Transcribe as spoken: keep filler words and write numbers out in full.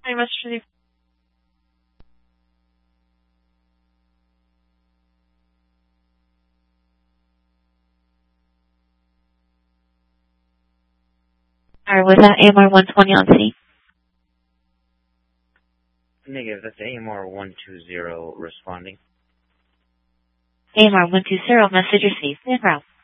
Very much for the Alright, was that A M R one twenty on scene? Negative, that's A M R one two zero responding. A M R one two zero, message received. En route.